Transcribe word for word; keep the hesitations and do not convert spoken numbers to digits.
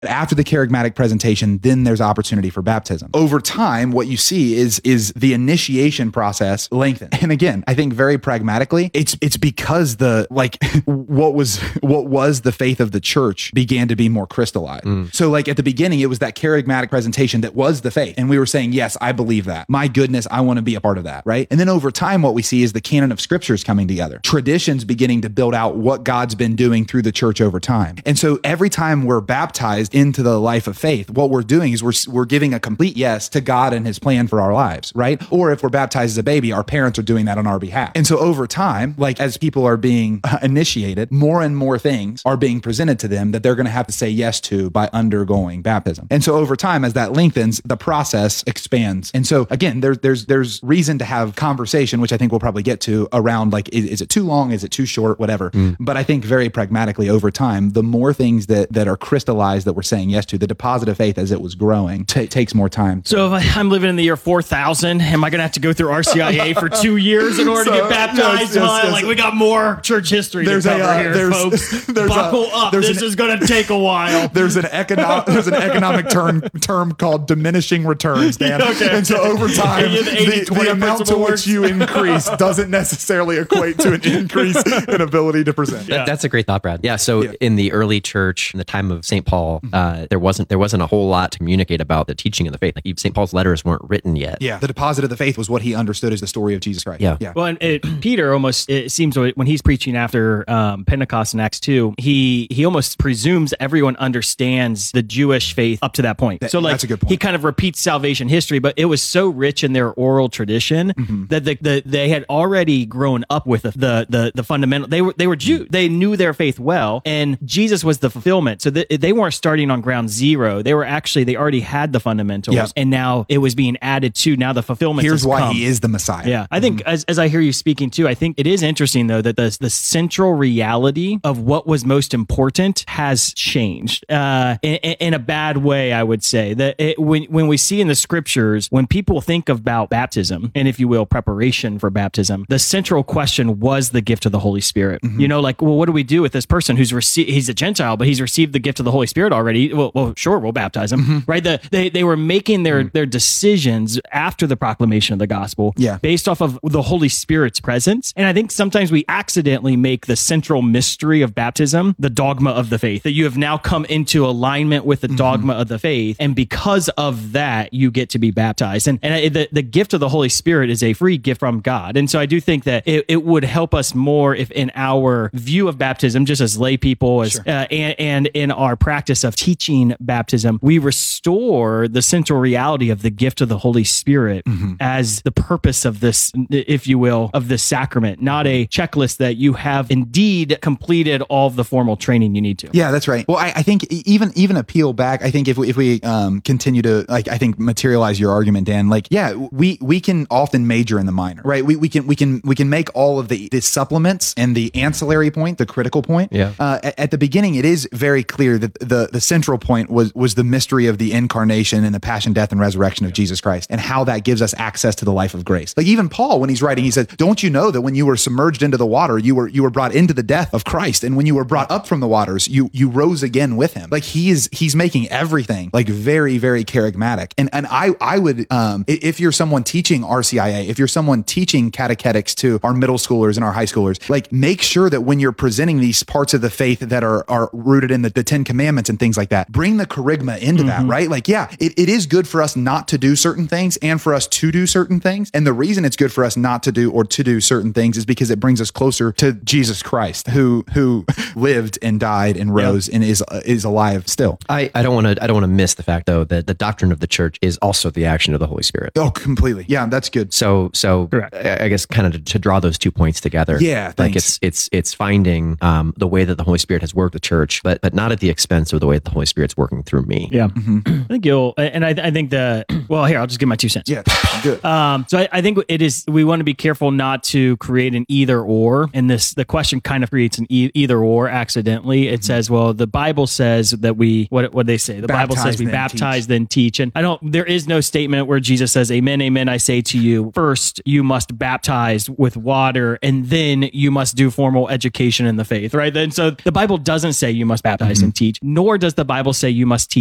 After the charismatic presentation, then there's opportunity for baptism. Over time, what you see is, is the initiation process lengthened. And again, I think very pragmatically, it's it's because the like what was what was the faith of the church began to be more crystallized. Mm. So like at the beginning, it was that charismatic presentation that was the faith. And we were saying, yes, I believe that. My goodness, I want to be a part of that, right? And then over time, what we see is the canon of scriptures coming together. Traditions beginning to build out what God's been doing through the church over time. And so every time we're baptized into the life of faith, what we're doing is we're we're giving a complete yes to God and his plan for our lives, right? Or if we're baptized as a baby, our parents are doing that on our behalf. And so over time, like as people are being uh, initiated, more and more things are being presented to them that they're going to have to say yes to by undergoing baptism. And so over time, as that lengthens, the process expands. And so again, there's there's there's reason to have conversation, which I think we'll probably get to around like, is, is it too long? Is it too short? Whatever. Mm. But I think very pragmatically over time, the more things that that are crystallized that we're saying yes to, the deposit of faith as it was growing t- takes more time. So if I'm living in the year four thousand, am I going to have to go through R C I A for two years in order so, to get baptized? Yes, yes, yes. Like we got more church history there's to cover a, uh, here, there's, folks. There's Buckle a, up. This an, is going to take a while. There's an economic there's an economic term term called diminishing returns, Dan. Okay. And so over time, the, the amount to which you increase doesn't necessarily equate to an increase in ability to present. Yeah. That's a great thought, Brad. Yeah. So yeah. in the early church, in the time of Saint Paul, mm-hmm. uh, there wasn't there wasn't a whole lot to communicate about the teaching of the faith. Like even Saint Paul's letters weren't written yet. Yeah. The deposit of the faith was what he understood as the story of Jesus Christ. Yeah. yeah. Well, and it, Peter almost, it seems when he's preaching after um, Pentecost in Acts two, he he almost presumes everyone understands the Jewish faith up to that point. That, so like that's a good point. He kind of repeats salvation history, but it was so rich in their oral tradition mm-hmm. that the, the they had already grown up with the the the, the fundamental. They were they were Jew. They knew their faith well, and Jesus was the fulfillment. So the, they weren't starting on ground zero. They were actually they already had the fundamentals, yep. and now it was being added to. Now the fulfillment. Here's why come. he is the Messiah. Yeah, I think mm-hmm. as as I hear you speaking too, I think it is interesting though that the the central reality of what was most important has changed uh, in, in a bad way. I would say that it, when when we see in the scriptures, when people think about baptism and if you will preparation for baptism, the central question was the gift of the Holy Spirit. Mm-hmm. You know, like, well, what do we do with this person who's received? He's a Gentile, but he's received the gift of the Holy Spirit already. Well, well sure, we'll baptize him, mm-hmm. right? The, they they were making their mm-hmm. their decisions after the proclamation of the gospel, yeah. based off of the Holy Spirit's presence. And I think sometimes we accidentally make the central mystery of baptism the dogma of the faith, that you have now come into alignment with the mm-hmm. dogma of the faith, and because of that, you get to be baptized. And and I, the the gift of the Holy Spirit is a free gift from God. And so I do think that it, it would help us more if in our view of baptism, just as lay people, as sure. uh, and, and in our practice of teaching baptism, we restore the central reality of the gift of the Holy Spirit mm-hmm. as the purpose of this, if you will, of this sacrament, not a checklist that you have indeed completed all of the formal training you need to. Yeah, that's right. Well, I, I think even even appeal back, I think if we, if we um, continue to, like, I think materialize your argument, Dan, like, yeah, we we can often major in the minor, right? We we can we can we can make all of the, the supplements and the ancillary point, the critical point. Yeah. Uh, at, at the beginning, it is very clear that the the central point was was the mystery of the incarnation and the passion, death, and resurrection of yeah. Jesus Christ, and how that gives us access to the life of grace. Like even Paul, when he's writing, he said, "Don't you know that when you were submerged into the water, you were you were brought into the death of Christ, and when you were brought up from the waters, you you rose again with him." Like he is he's making everything like very very charismatic. And and I I would um if you're someone teaching R C I A, if you're someone teaching catechetics to our middle schoolers and our high schoolers, like make sure that when you're presenting these parts of the faith that are are rooted in the, the Ten Commandments and things like that, bring the charisma into mm-hmm. that, right? Like, yeah, it, it is good for us not to do certain things and for us to do certain things. And the reason it's good for us not to do or to do certain things is because it brings us closer to Jesus Christ, who who lived and died and rose yeah. and is uh, is alive still. I, I don't want to I don't want to miss the fact though that the doctrine of the church is also the action of the Holy Spirit. Oh, completely. Yeah, that's good. So so Correct. I guess kind of to, to draw those two points together. Yeah, like thanks. it's it's it's finding um, the way that the Holy Spirit has worked the church, but but not at the expense of the way that the Holy Spirit's working through me. Yeah, mm-hmm. I think you'll, and I, I think the well here I'll just give my two cents. Yeah, good. Um, so I, I think it is we want to be careful not to create an either or, and this the question kind of creates an e- either or accidentally. It mm-hmm. says, well, the Bible says that we what what they say. The baptize, Bible says we then baptize teach. then teach, and I don't. There is no statement where Jesus says, "Amen, amen, I say to you, first you must baptize with water, and then you must do formal education in the faith." Right? Then, so the Bible doesn't say you must baptize mm-hmm. and teach, nor does does the Bible say you must teach